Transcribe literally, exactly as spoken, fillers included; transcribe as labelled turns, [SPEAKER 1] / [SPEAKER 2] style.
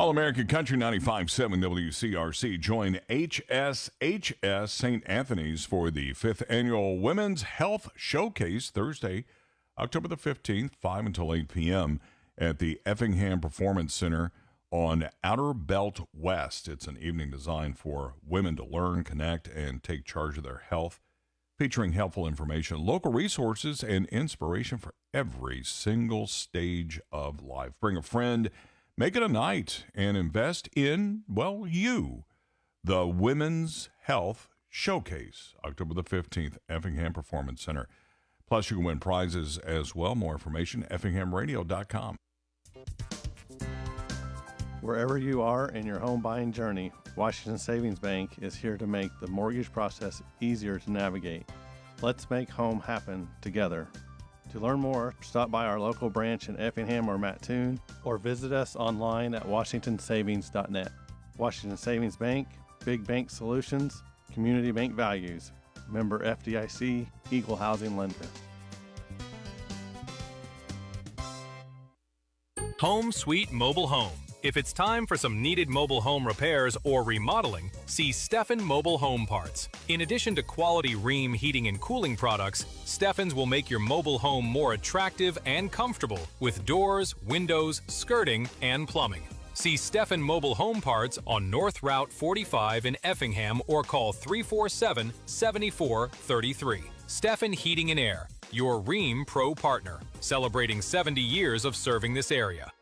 [SPEAKER 1] All-American Country ninety-five point seven W C R C. Join H S H S Saint Anthony's for the fifth Annual Women's Health Showcase Thursday, October the fifteenth, five until eight p.m. at the Effingham Performance Center on Outer Belt West. It's an evening designed for women to learn, connect, and take charge of their health, featuring helpful information, local resources, and inspiration for every single stage of life. Bring a friend, make it a night, and invest in, well, you. The Women's Health Showcase, October the fifteenth, Effingham Performance Center. Plus, you can win prizes as well. More information, effingham radio dot com.
[SPEAKER 2] Wherever you are in your home buying journey, Washington Savings Bank is here to make the mortgage process easier to navigate. Let's make home happen together. To learn more, stop by our local branch in Effingham or Mattoon, or visit us online at washington savings dot net. Washington Savings Bank, Big Bank Solutions, Community Bank Values. Member F D I C, Equal Housing Lender.
[SPEAKER 3] Home Sweet Mobile Home. If it's time for some needed mobile home repairs or remodeling, see Steffen Mobile Home Parts. In addition to quality Rheem heating and cooling products, Steffen's will make your mobile home more attractive and comfortable with doors, windows, skirting, and plumbing. See Steffen Mobile Home Parts on North Route forty-five in Effingham or call three four seven, seven four three three. Steffen Heating and Air, your Rheem Pro partner, celebrating seventy years of serving this area.